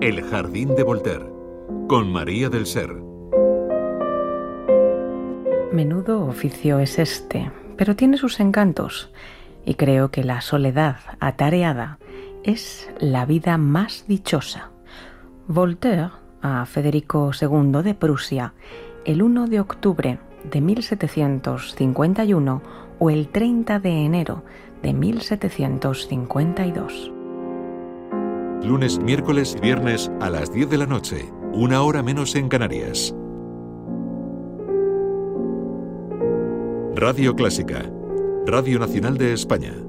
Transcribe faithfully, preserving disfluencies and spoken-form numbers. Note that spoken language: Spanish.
El jardín de Voltaire, con María del Ser. Menudo oficio es este, pero tiene sus encantos, y creo que la soledad atareada es la vida más dichosa. Voltaire, a Federico segundo de Prusia, el uno de octubre de mil setecientos cincuenta y uno o el treinta de enero de mil setecientos cincuenta y dos. Lunes, miércoles y viernes a las diez de la noche, una hora menos en Canarias. Radio Clásica, Radio Nacional de España.